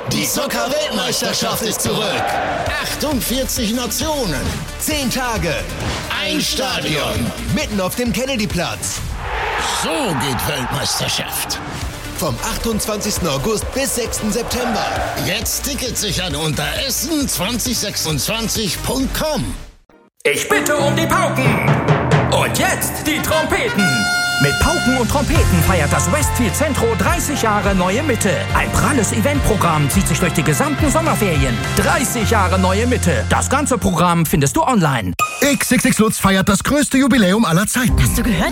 Die Soccer-Weltmeisterschaft ist zurück. 48 Nationen. 10 Tage. Ein Stadion. Mitten auf dem Kennedy-Platz. So geht Weltmeisterschaft. Vom 28. August bis 6. September. Jetzt Tickets sichern unter essen2026.com. Ich bitte um die Pauken. Und jetzt die Trompeten. Mit Pauken und Trompeten feiert das Westfield Centro 30 Jahre Neue Mitte. Ein pralles Eventprogramm zieht sich durch die gesamten Sommerferien. 30 Jahre Neue Mitte. Das ganze Programm findest du online. XXX Lutz feiert das größte Jubiläum aller Zeiten. Hast du gehört?